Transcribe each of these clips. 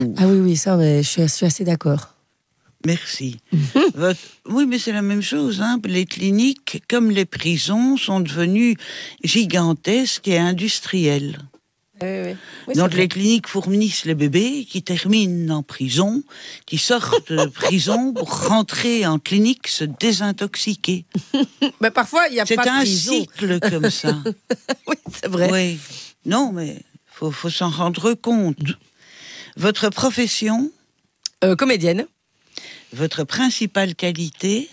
Ah oui, oui, ça, je suis assez d'accord. Merci. Oui, mais c'est la même chose. Hein. Les cliniques, comme les prisons, sont devenues gigantesques et industrielles. Oui, oui, donc les cliniques fournissent les bébés qui terminent en prison, qui sortent de prison pour rentrer en clinique se désintoxiquer. Mais parfois, il n'y a pas de prison. C'est un cycle comme ça. Oui, c'est vrai. Oui. Non, mais faut s'en rendre compte. Votre profession? Comédienne. Votre principale qualité?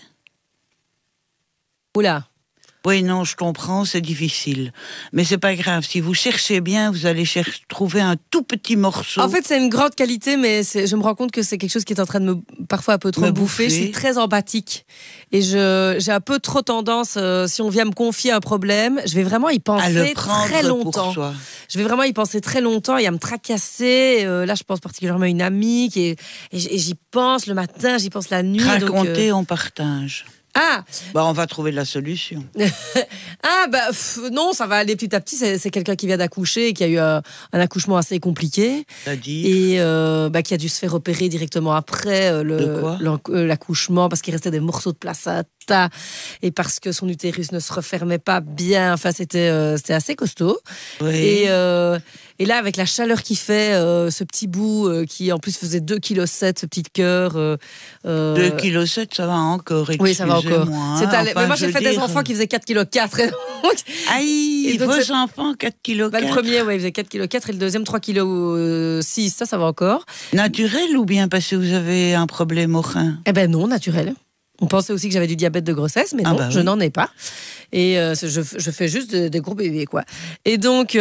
Oula. Oui, non, je comprends, c'est difficile. Mais c'est pas grave. Si vous cherchez bien, vous allez trouver un tout petit morceau. En fait, c'est une grande qualité, mais je me rends compte que c'est quelque chose qui est en train de parfois un peu trop me bouffer. Je suis très empathique. Et j'ai un peu trop tendance, si on vient me confier un problème, je vais vraiment y penser très longtemps. Je vais vraiment y penser très longtemps et à me tracasser. Là, je pense particulièrement à une amie et j'y pense le matin, j'y pense la nuit. Racontez, on partage. Ah, on va trouver la solution. Non, ça va aller petit à petit. C'est quelqu'un qui vient d'accoucher et qui a eu un accouchement assez compliqué. C'est-à-dire et qui a dû se faire opérer directement après l'accouchement parce qu'il restait des morceaux de placenta et parce que son utérus ne se refermait pas bien. Enfin, c'était assez costaud. Oui. Et là, avec la chaleur qu'il fait, ce petit bout qui en plus faisait 2,7 kg, ce petit cœur. 2,7 kg, ça va encore. Oui, ça va encore. Mais moi, j'ai fait des enfants qui faisaient 4,4 kg. Aïe, vos enfants, 4,4 kg. Le premier, il faisait 4,4 kg et le deuxième, 3,6 kg. Ça va encore. Naturel ou bien parce que vous avez un problème au rein? Eh ben non, naturel. On pensait aussi que j'avais du diabète de grossesse, mais non, je n'en ai pas. Et je fais juste des gros bébés, quoi. Et donc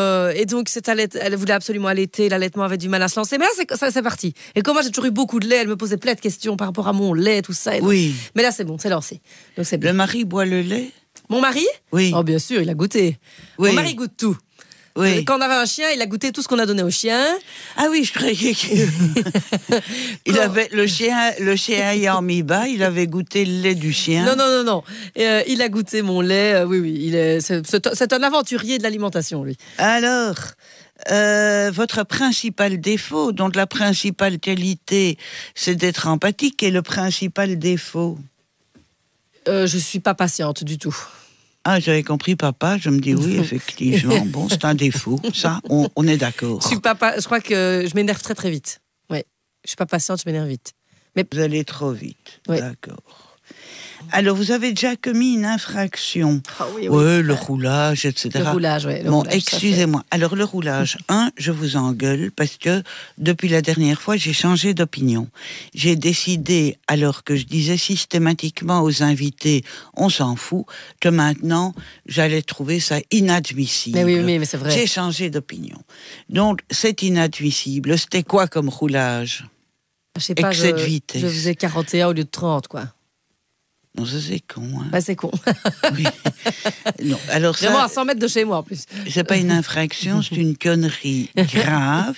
elle voulait absolument allaiter. L'allaitement avait du mal à se lancer. Mais là, c'est parti. Et comme moi, j'ai toujours eu beaucoup de lait, elle me posait plein de questions par rapport à mon lait, tout ça. Oui. Mais là, c'est bon, c'est lancé. Donc, c'est bien. Le mari boit le lait? Mon mari? Oui. Oh, bien sûr, il a goûté. Oui. Mon mari goûte tout. Oui. Quand on avait un chien, il a goûté tout ce qu'on a donné au chien. Ah oui, je croyais qu'il avait le chien ayant mis bas, il avait goûté le lait du chien. Non. Il a goûté mon lait. Oui. C'est un aventurier de l'alimentation, lui. Alors, votre principal défaut, donc la principale qualité, c'est d'être empathique, et le principal défaut? Je suis pas patiente du tout. Ah, j'avais compris papa, je me dis oui, effectivement, bon, c'est un défaut, ça, on est d'accord. Je crois que je m'énerve très très vite. Oui, je suis pas patiente, je m'énerve vite. Mais vous allez trop vite, oui. D'accord. Alors, vous avez déjà commis une infraction. Oui, le roulage, etc. Le roulage, oui. Bon, excusez-moi. Alors, le roulage, je vous engueule parce que depuis la dernière fois, j'ai changé d'opinion. J'ai décidé, alors que je disais systématiquement aux invités, on s'en fout, que maintenant, j'allais trouver ça inadmissible. Mais oui, mais c'est vrai. J'ai changé d'opinion. Donc, c'est inadmissible. C'était quoi comme roulage? Je sais pas, cette vitesse. Je faisais 41 au lieu de 30, quoi. Non, ça c'est con. Hein. Bah, c'est con. Oui. Non, alors ça, vraiment à 100 mètres de chez moi en plus. C'est pas une infraction, c'est une connerie grave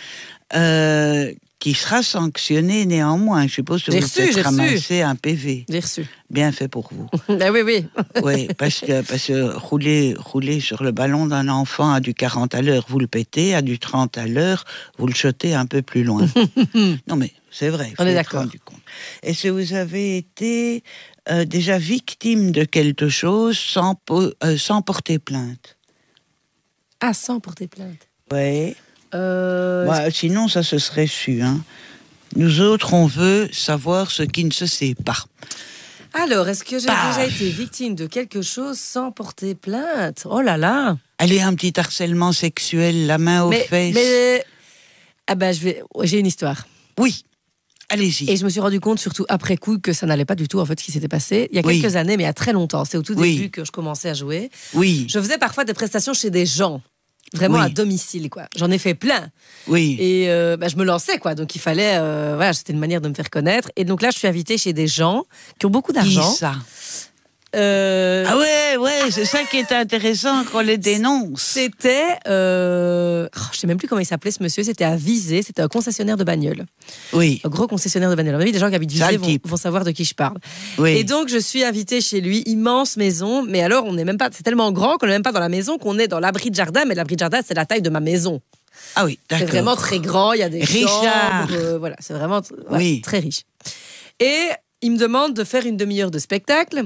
qui sera sanctionnée néanmoins. Je suppose que vous avez ramassé un PV. J'ai reçu. Bien fait pour vous. Ah oui. Oui, parce que rouler sur le ballon d'un enfant à du 40 à l'heure, vous le pétez, à du 30 à l'heure, vous le jetez un peu plus loin. Non mais c'est vrai. On est d'accord. Est-ce que vous avez été déjà victime de quelque chose sans porter plainte? Ah, sans porter plainte? Oui. Sinon, ça se serait su. Hein. Nous autres, on veut savoir ce qui ne se sait pas. Alors, est-ce que j'ai déjà été victime de quelque chose sans porter plainte? Oh là là! Allez, un petit harcèlement sexuel, la main aux fesses. J'ai une histoire. Oui. Allez-y. Et je me suis rendu compte, surtout après coup, que ça n'allait pas du tout, en fait, ce qui s'était passé. Il y a quelques années, mais il y a très longtemps. C'était au tout début que je commençais à jouer. Oui. Je faisais parfois des prestations chez des gens. Vraiment à domicile, quoi. J'en ai fait plein. Oui. Et je me lançais, quoi. Donc, il fallait... c'était une manière de me faire connaître. Et donc là, je suis invitée chez des gens qui ont beaucoup d'argent. Qui ça? Ah ouais, c'est ça qui est intéressant qu'on les dénonce. C'était, je sais même plus comment il s'appelait ce monsieur. C'était à Visé, c'était un concessionnaire de bagnoles. Oui. Un gros concessionnaire de bagnoles. Des gens qui habitent Visé vont savoir de qui je parle. Oui. Et donc je suis invitée chez lui, immense maison. Mais alors on n'est même pas, c'est tellement grand qu'on n'est même pas dans la maison, qu'on est dans l'abri de jardin. Mais l'abri de jardin, c'est la taille de ma maison. Ah oui, d'accord. C'est vraiment très grand, il y a des chambres, voilà, c'est vraiment très riche. Et il me demande de faire une demi-heure de spectacle.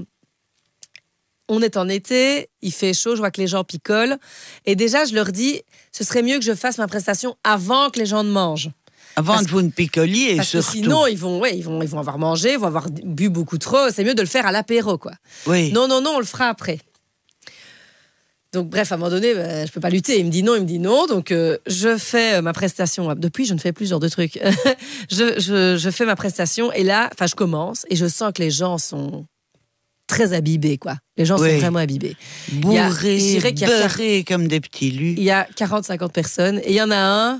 On est en été, il fait chaud, je vois que les gens picolent. Et déjà, je leur dis, ce serait mieux que je fasse ma prestation avant que les gens ne mangent. Avant que vous ne picoliez, parce surtout. Que sinon, ils vont avoir mangé, ils vont avoir bu beaucoup trop. C'est mieux de le faire à l'apéro, quoi. Oui. Non, on le fera après. Donc, bref, à un moment donné, je peux pas lutter. Il me dit non. Donc, je fais ma prestation. Depuis, je ne fais plus ce genre de trucs. je fais ma prestation et là, je commence et je sens que les gens sont très abîbés, quoi. Les gens sont vraiment abîbés. Bourrés, beurrés comme des petits lus. Il y a 40-50 personnes et il y en a un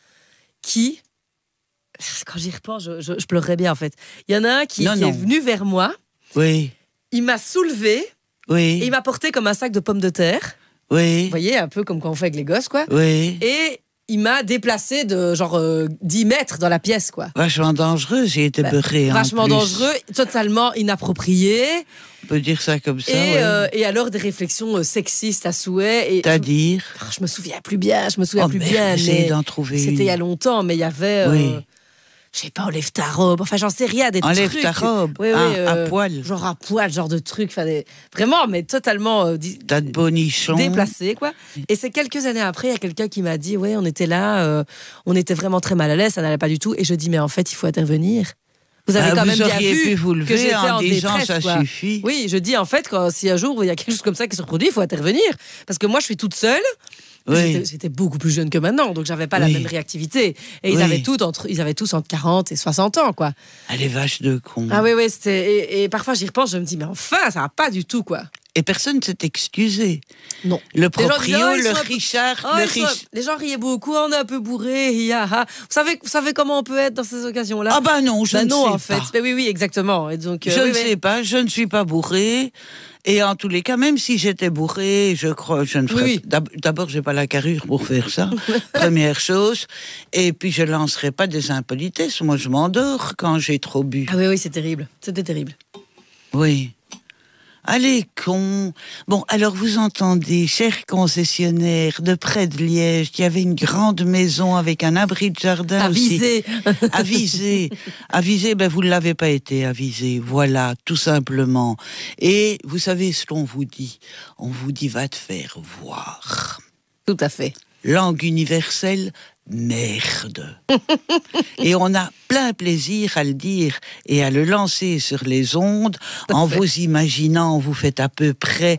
qui... Quand j'y repense, je pleurerais bien, en fait. Il y en a un qui est venu vers moi. Oui. Il m'a soulevé. Oui. Et il m'a porté comme un sac de pommes de terre. Oui. Vous voyez, un peu comme quand on fait avec les gosses, quoi. Oui. Et il m'a déplacé de genre 10 mètres dans la pièce, quoi. Vachement dangereux, j'ai été beurré. Vachement dangereux, totalement inapproprié. On peut dire ça comme ça. Et alors des réflexions sexistes à souhait. C'est-à-dire je me souviens plus bien, J'essaie d'en trouver une. C'était il y a longtemps, mais il y avait... je sais pas, enlève ta robe, j'en sais rien, des trucs. Enlève ta robe, à poil. Genre à poil, genre de trucs, vraiment, mais totalement t'as de bonichons. Déplacé, quoi. Et c'est quelques années après, il y a quelqu'un qui m'a dit, on était là, on était vraiment très mal à l'aise, ça n'allait pas du tout. Et je dis, mais en fait, il faut intervenir. Vous avez quand même bien vu que j'étais en détresse, ça suffit. Oui, je dis, en fait, si un jour il y a quelque chose comme ça qui se reproduit, il faut intervenir. Parce que moi, je suis toute seule. J'étais beaucoup plus jeune que maintenant, donc j'avais pas la même réactivité. Et ils avaient tous entre 40 et 60 ans, quoi. Ah, les vaches de cons. Ah oui, c'était... Et parfois, j'y repense, je me dis, mais enfin, ça va pas du tout, quoi. Et personne ne s'est excusé. Non. Le proprio, le Richard... Les gens riaient beaucoup, on est un peu bourrés. Vous savez comment on peut être dans ces occasions-là? Ah bah non, je ne sais pas. En fait. Mais oui, exactement. Et donc, je ne sais pas, je ne suis pas bourré. Et en tous les cas, même si j'étais bourré, je crois, je ne ferais... D'abord, j'ai pas la carrure pour faire ça, première chose. Et puis, je lancerai pas des impolitesses. Moi, je m'endors quand j'ai trop bu. Ah oui, c'est terrible. C'était terrible. Oui. Allez, con. Bon, alors vous entendez, cher concessionnaire de près de Liège, qui avait une grande maison avec un abri de jardin avisé. Aussi. Avisé, vous ne l'avez pas été avisé. Voilà, tout simplement. Et vous savez ce qu'on vous dit? On vous dit, va te faire voir. Tout à fait. Langue universelle, merde. Et on a plein plaisir à le dire et à le lancer sur les ondes en vous imaginant, vous faites à peu près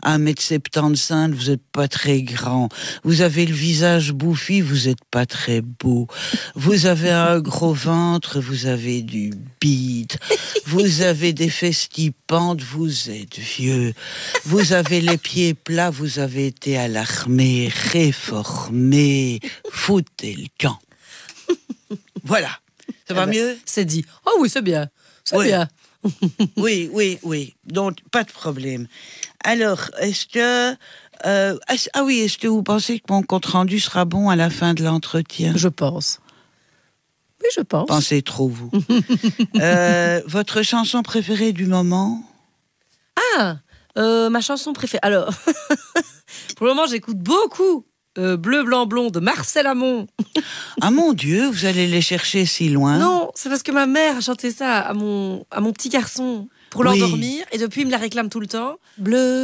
1m75, vous n'êtes pas très grand. Vous avez le visage bouffi, vous n'êtes pas très beau. Vous avez un gros ventre, vous avez du bide. Vous avez des fesses qui pendent, vous êtes vieux. Vous avez les pieds plats, vous avez été à l'armée, réformé, foutez le camp. Voilà. Ça va mieux? C'est dit. Oh oui, c'est bien. C'est bien. Oui. Donc, pas de problème. Alors, est-ce que... est-ce que vous pensez que mon compte-rendu sera bon à la fin de l'entretien? Je pense. Oui, je pense. Pensez trop, vous. Votre chanson préférée du moment? Ma chanson préférée... Alors, pour le moment, j'écoute beaucoup Bleu, blanc, blond de Marcel Amont. Ah mon Dieu, vous allez les chercher si loin? Non, c'est parce que ma mère a chanté ça à mon petit garçon pour l'endormir et depuis il me la réclame tout le temps. Bleu,